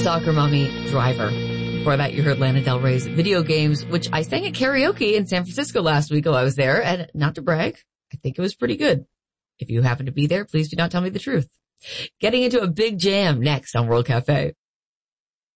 Soccer Mommy Driver. Before that, you heard Lana Del Rey's Video Games, which I sang at karaoke in San Francisco last week while I was there. And not to brag, I think it was pretty good. If you happen to be there, please do not tell me the truth. Getting into a big jam next on World Cafe.